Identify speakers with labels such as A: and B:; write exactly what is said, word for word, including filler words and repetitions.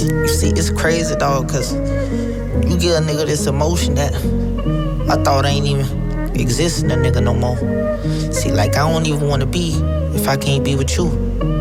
A: You see, it's crazy, dog, cause you give a nigga this emotion that I thought ain't even existing a nigga no more. See, like, I don't even wanna be if I can't be with you.